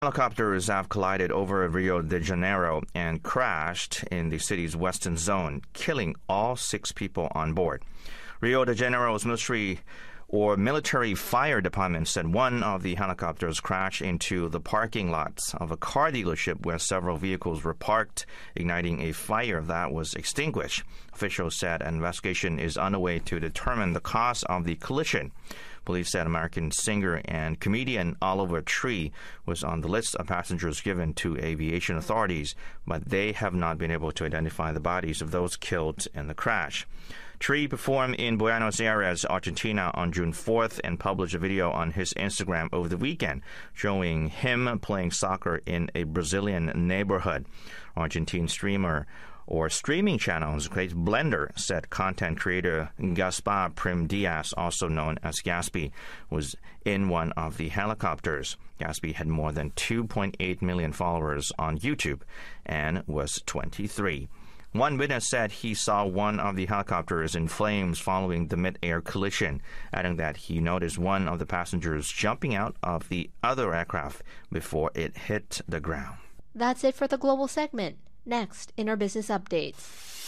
Helicopters have collided over Rio de Janeiro and crashed in the city's western zone, killing all 6 people on board. Rio de Janeiro's military fire department said one of the helicopters crashed into the parking lots of a car dealership where several vehicles were parked, igniting a fire that was extinguished. Officials said an investigation is underway to determine the cause of the collision. Police said American singer and comedian Oliver Tree was on the list of passengers given to aviation authorities, but they have not been able to identify the bodies of those killed in the crash. Tree performed in Buenos Aires, Argentina on June 4th and published a video on his Instagram over the weekend showing him playing soccer in a Brazilian neighborhood. Argentine streaming channels Great Blender said content creator Gaspar Prim Diaz, also known as Gaspy, was in one of the helicopters. Gaspy had more than 2.8 million followers on YouTube and was 23. One witness said he saw one of the helicopters in flames following the mid-air collision, adding that he noticed one of the passengers jumping out of the other aircraft before it hit the ground. That's it for the global segment. Next, in our business updates.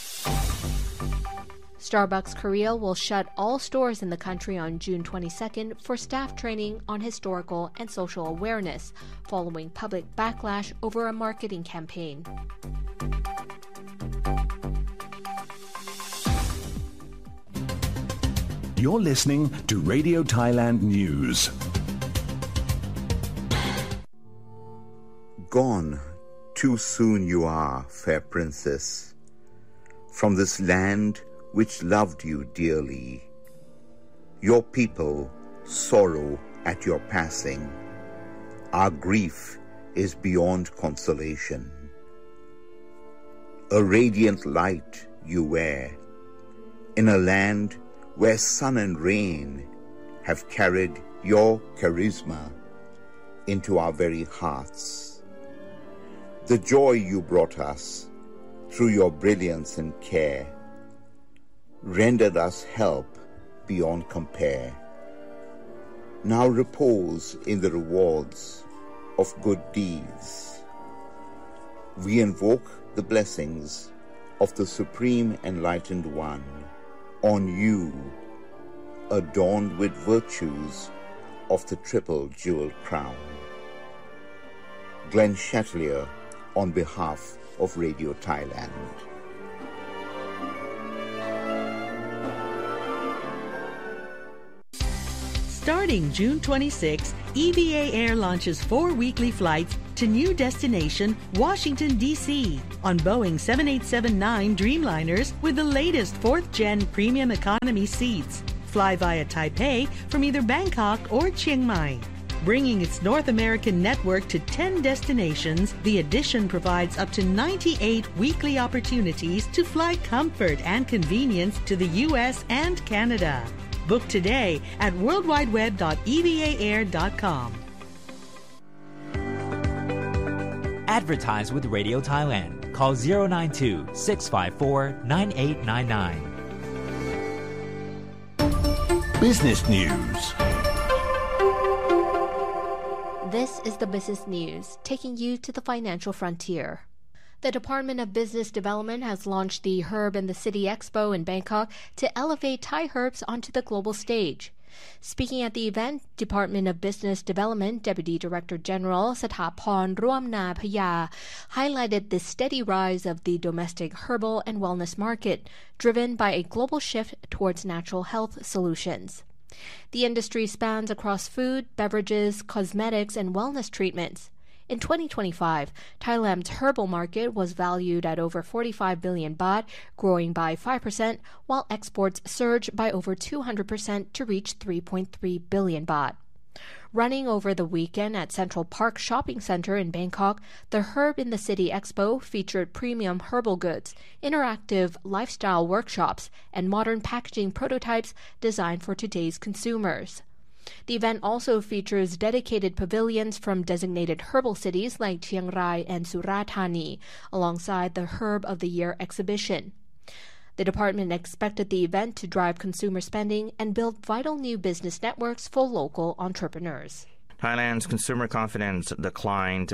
Starbucks Korea will shut all stores in the country on June 22nd for staff training on historical and social awareness, following public backlash over a marketing campaign. You're listening to Radio Thailand News. Gone too soon you are, fair princess, from this land which loved you dearly. Your people sorrow at your passing. Our grief is beyond consolation. A radiant light you wear in a land where sun and rain have carried your charisma into our very hearts. The joy you brought us through your brilliance and care rendered us help beyond compare. Now repose in the rewards of good deeds. We invoke the blessings of the Supreme Enlightened One on you, adorned with virtues of the triple jeweled crown. Glenn Chatelier on behalf of Radio Thailand. Starting June 26, EVA Air launches 4 weekly flights to new destination Washington, D.C. on Boeing 7879 Dreamliners with the latest 4th-gen premium economy seats. Fly via Taipei from either Bangkok or Chiang Mai. Bringing its North American network to 10 destinations, the addition provides up to 98 weekly opportunities to fly comfort and convenience to the U.S. and Canada. Book today at worldwideweb.evaair.com. Advertise with Radio Thailand. Call 092-654-9899. Business News. This is the Business News, taking you to the financial frontier. The Department of Business Development has launched the Herb in the City Expo in Bangkok to elevate Thai herbs onto the global stage. Speaking at the event, Department of Business Development Deputy Director General Sathaporn Ruamnapaya highlighted the steady rise of the domestic herbal and wellness market, driven by a global shift towards natural health solutions. The industry spans across food, beverages, cosmetics, and wellness treatments. In 2025, Thailand's herbal market was valued at over 45 billion baht, growing by 5%, while exports surged by over 200% to reach 3.3 billion baht. Running over the weekend at Central Park Shopping Center in Bangkok, the Herb in the City Expo featured premium herbal goods, interactive lifestyle workshops, and modern packaging prototypes designed for today's consumers. The event also features dedicated pavilions from designated herbal cities like Chiang Rai and Surat Thani, alongside the Herb of the Year exhibition. The department expected the event to drive consumer spending and build vital new business networks for local entrepreneurs. Thailand's consumer confidence declined